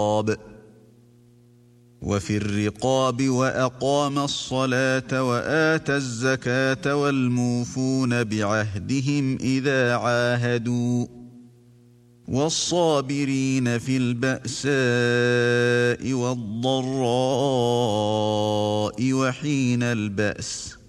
وفي الرقاب وأقام الصلاة وآتى الزكاة والموفون بعهدهم إذا عاهدوا والصابرين في البأساء والضراء وحين البأس